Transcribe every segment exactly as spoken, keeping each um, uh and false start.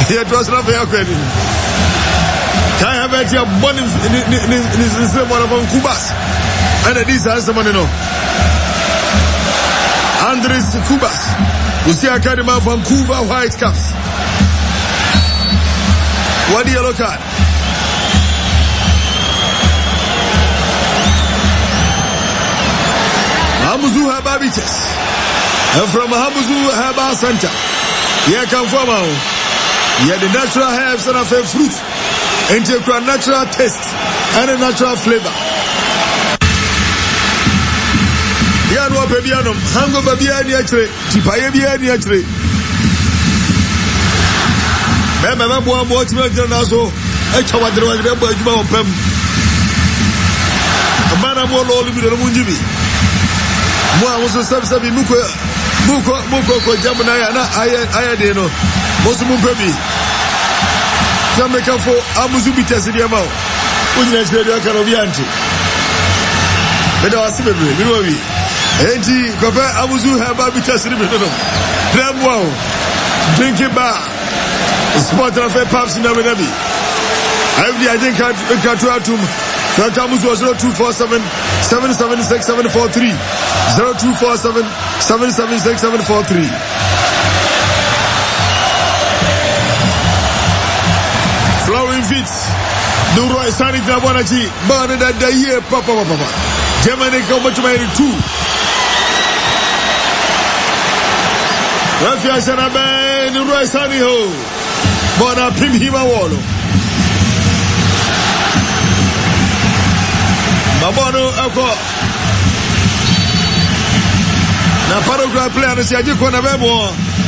It was not very good. Can I have your money in the same one of Kubas? And it is as the money no. Andres Kubas. We see a academy of Vancouver Whitecaps. What do you look at? Hamuzu Herbal Beaches. And from Hamuzu Herbal Center. Here come from our. Here the natural herbs and a fruit. And take a natural taste and a natural flavor. Here no baby anum. Hango baby ani actually. Tipaye baby ani actually. Mema mema boa boa tima jana so. Echa wadre wadre boa juma opem. Amana mo lo libi do munjibi. Mo amuso sabi sabi muko muko muko ko jamna ya na aya aya de no. Mosu mumpebi. Jamaica for amuzu bitesi de ma. Unyina chire de aka obi anti. Beda wasi bebe, mi no wi. Enti ko be amuzu Herbal bitesi de no. Demwa o. Drinking bar. Sport of a pubs in Abu I think I can try to Santamus was zero two four seven seven seven six seven four three zero two four seven seven seven six seven four three. Flowering feet. The Roy Sani Gabanachi, Barney that day here, Papa Papa. Germany come to my two. Rafia Sanabe, the Roy Sani ho. Bona pim hima wolo. Mabono ako. Na paragraph player si aji ko na bebo.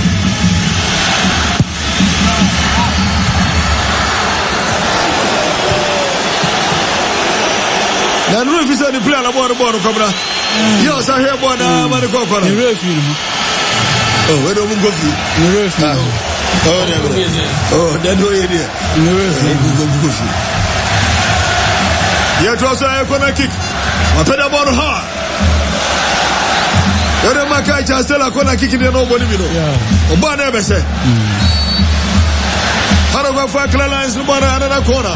Na no visa ni player na bono bono kabra. Yo sa he bona mani ko ko na. Ni refi. Oh, we do mun go fi. Ni refi. Oh, oh, that's what it is. Yeah, it was a corner kick. I played about hard. You're the Makai Chastel, a corner kick in the nobody. Obana ever said. How do I find clear lines to another corner?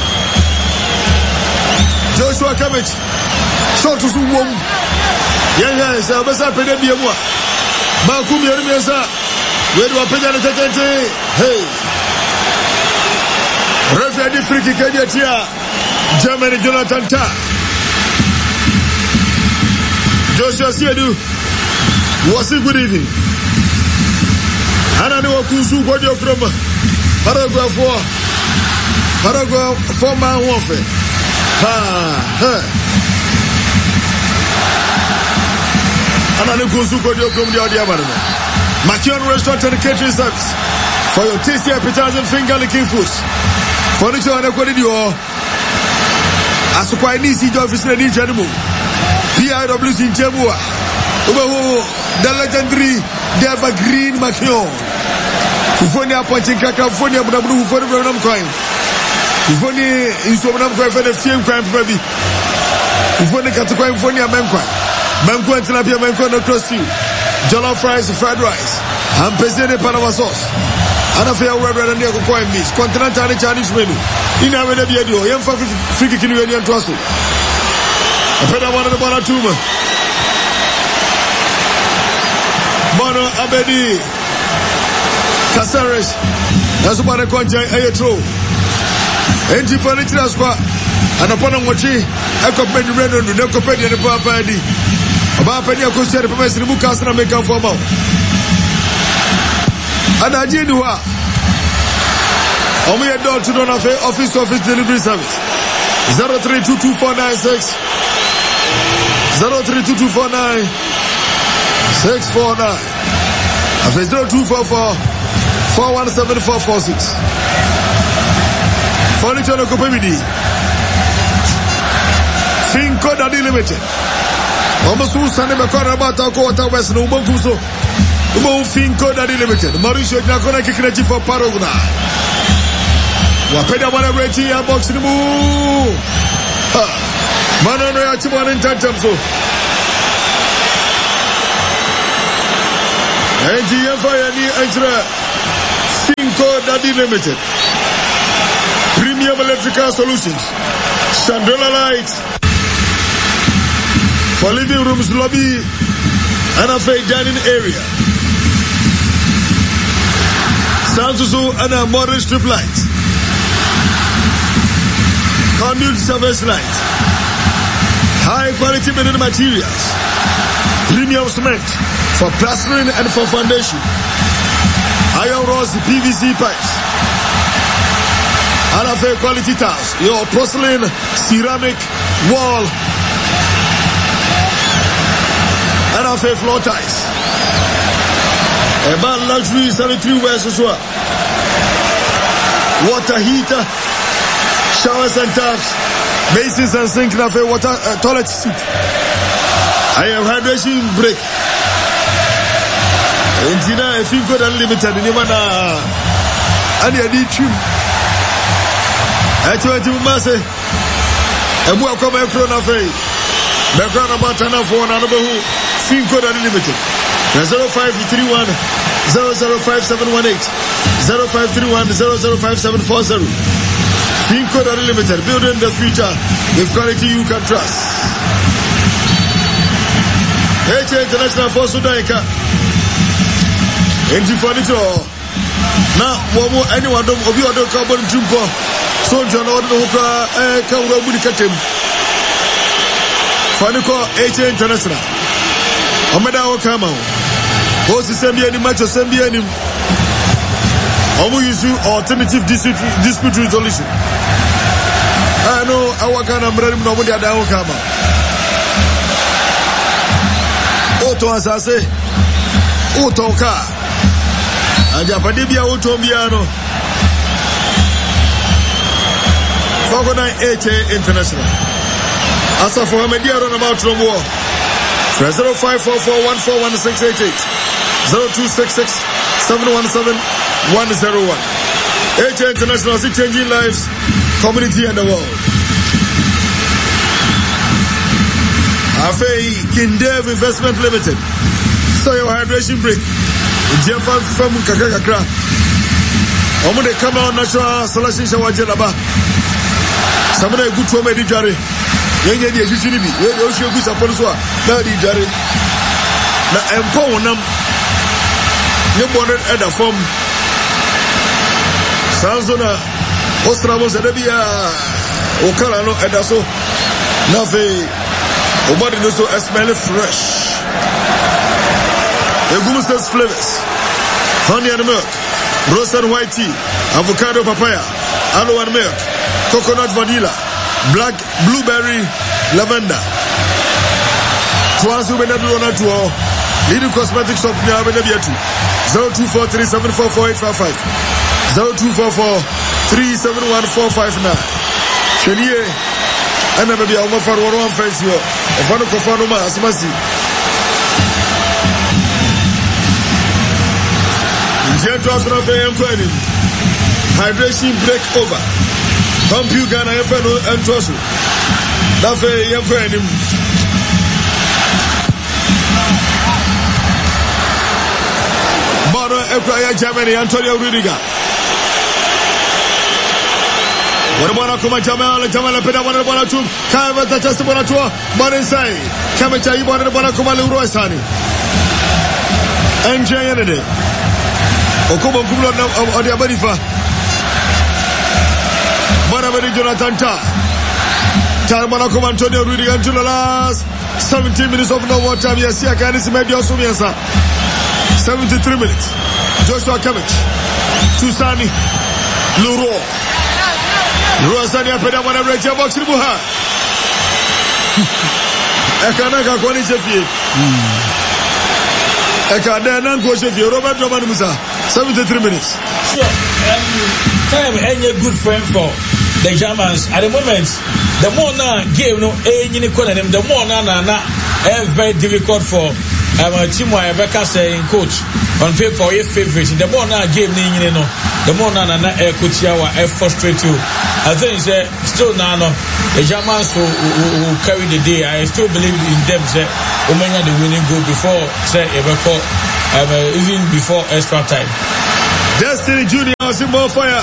Joshua Cabbage. Short to Suwom. Yeah, yes, I was up in the Biamua. Bakumi Mesa. Where do I pay the attention? Hey, referee free kick here. Germany Jonathan Tah. Joshua Siedu. Was it good evening? Anani Wakusu Godio from paragraph four. Paragraph four man warfare. Ha ha. Anani Wakusu Godio from the other. Makion Restaurant and Catering Service for your tasty appetizing finger licking foods. Furniture and equity or as a quite easy job is in each animal. P I W C in Jemua. The legendary Deva Green Makion. Fufonia pointing California, but I'm going for the Brenham crime. Fufonia in some crime for the same crime, baby. Fufonia California man crime. Manco and Tilapia Manco across you. Jollof fries, fried rice, and pesene Panama sauce. And a fair word and near coin meats, continental Chinese menu. In our video, young fifty kilo and trust. I put one of the Bona Tuma. Bono Abedi Casares. That's what I call Ayatro. Engine furniture squad. And upon a mochi, I could pay the red on the Necopedi and the Papa I D. About Penny Costa, the Professor Mukasana make up for more. And I did what? Only a door to don't have office to office delivery service. Zero three two two four nine six zero three two two four nine six four nine. After zero two four four four one seven four four six. Furniture no Copemidi. Finco Daddy Limited. Almost who Sunday Macron about our quarter west no Bonkuso. Umo Finco Daddy Limited. Mauricio Nakona Kikinachi for Paragona. Wapeda wana rating ya box ni mu. Manano ya chimwana ntantamso. Enti ya fire ni entra Finco Finco Daddy Limited, Premium Electrical Solutions, Chandela Lights, for living rooms, lobby, and a fair dining area. Santusu and a modern strip light, conduit service light, high quality building materials, premium cement for plastering and for foundation, iron rods, P V C pipes, and a fair quality tiles, your porcelain, ceramic, wall, and a fair floor tiles. A man luxury sanitary wares as well. Water heater, showers and taps, basins and sink, and a fair water uh, toilet seat. I have hydration break. Entina, if you got unlimited, in Yamana, and you need you. I told you, Master, and welcome a crona fay. Background about an for another who think good unlimited. zero five three one zero zero five seven one eight zero five three one zero zero five seven four zero. Think good unlimited, building the future with quality you can trust. H International for Sudaika. Enti furniture. Now, Momo, anyone don't be other carbon jumper. So, John Order, eh, Kaura Budikatim. Furniture H International. Amada Okama. Both the same any match or same any. Omu issue alternative dispute dispute resolution. I know our kind of brand nobody at Okama. Auto as I say, Auto car. And Japadibia Auto Miano. Fogonai H A International. As for a media on about no more. zero five four four one four one six eight eight zero two six six seven one seven one zero one. H A International is changing lives, community and the world. Afei Kindev Investment Limited. So your hydration break. Jefa from Kakakakra. Omo de come on national selection shower jelaba. Somebody good to me jare. Yenye di ejuchini bi. Yenye oshe gu sapon so a na di jare. Na empo wonam. Ne bonnet at the form. Sanzona Ostramo Zedebia Okala no edaso. Nafe Obadi no so smell fresh. Egumus's flavors. Honey and milk. Roasted white tea. Avocado papaya. Aloe and milk. Coconut vanilla. Black blueberry lavender. Twazu benadu ona tuo. Leading cosmetic shop nya benebiatu. zero two four three seven four four eight five five. zero two four four three seven one four five nine. Chelier. Ana baby o mafar woro am fancy o. Ofano kofano ma asmasi. Jeto asra fe enkwani. Hydration break over. Compu Ghana F N O and Tosu. Dafe Yankwani. Baro Ekwaya Germany, Antonio Rudiger. What about Akuma Jamal, Jamal Peda, one of the two, Kava Tastabanatua, Marinsai, Kamacha, one of the Banakuma Roisani. And Jayanade. Okuma Gula of Odiabarifa. Manabari Jonathan Ta. Tarmanakuma Antonio Rudiger until the last seventeen minutes of no more time. Yes, I can see maybe also seventy-three minutes. Joshua Kimmich. Tusani. Luro. Rosani apeda mwana brecha box ni buha. Ekana kwa ni chefie. Ekana na kwa chefie. Robert Roman Musa. seventy-three minutes. Sure. Um, time any good friend for the Germans at the moment. The more now game no any them the more now na na very difficult for um Chimo Rebecca saying coach on paper your favorite. The more now game ni no the more now na na coach yawa frustrate you. I think say still now no the Germans will, will, will carry the day. I still believe in them say Omenya the winning goal before say Rebecca um, even before extra time. Destiny Junior see more fire.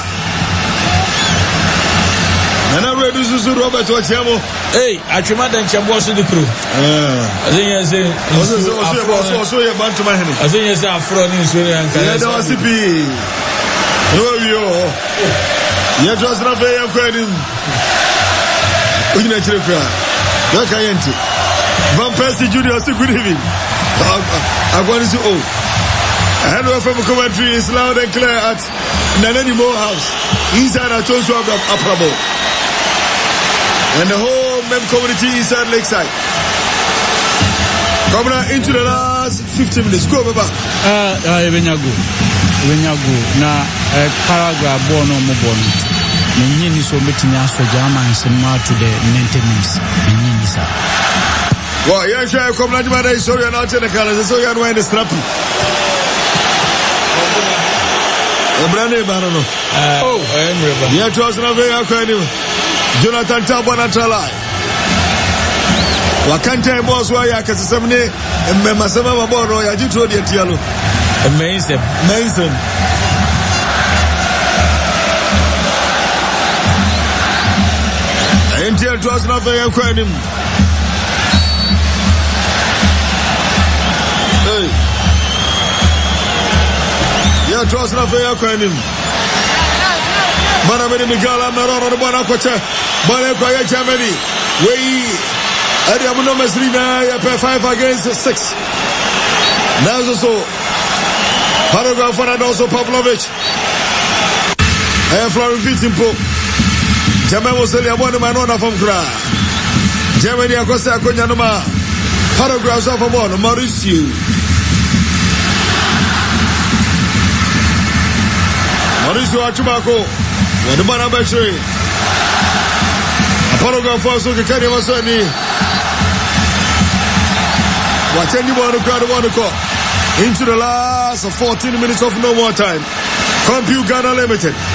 And I'm ready to see Robert Wachamo. Hey, I came out and Chamboss in the crew. I think I say, also you're about to my hand. I think yes, I'm from Nigeria and Canada. C P. No, you. Yet was not very credit. We need to cry. Look, I enter. Van Persie Junior, good evening. I'm going to say, oh. Hello from Coventry is loud and clear at Nanani Moore House. Inside our Joshua Aprabo. And the whole mem community inside Lakeside. Coming out into the last fifteen minutes. Go, Baba. Ah, uh, Ebenyago. Ebenyago. Na paragraph bono mo bono. Nenyi ni so betimi aso jama nsema to the maintenance. Nenyi ni sa. Well, yeah, sure. Come on, Jama. So you're not in the colors. So you're wearing the strap. Brande Barano. Oh, yeah, it was not very accredited. Jonathan Tabonatala. Wakante boss why I can say me Masama Bono, I did throw the Tialo. Amazing. Amazing. And it was not very accredited. Hey. Yeah, it was not very accredited. Manamini Miguel Amaron on the Bonacocha, Bonacoya Germany. We Adiamuno Mesrina, five against six. Now so paragraph one and also Pavlovich. I have Florin Pitimpo. Germany was a one man on from Gra. Germany Acosta Conyanoma. Paragraphs of a one, Mauricio. Mauricio Achubako. When the man about you, a paragraph for so the Kenny was only watch anyone who got one to call into the last fourteen minutes of no more time. Compute Ghana Limited.